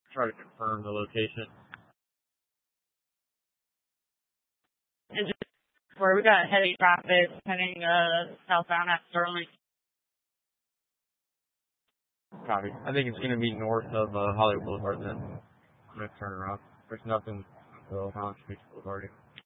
try to confirm the location. And just where we got heavy traffic heading southbound at Sterling. Copy. I think it's going to be north of Hollywood Boulevard then. I'm going to turn around. There's nothing on Beach Boulevard.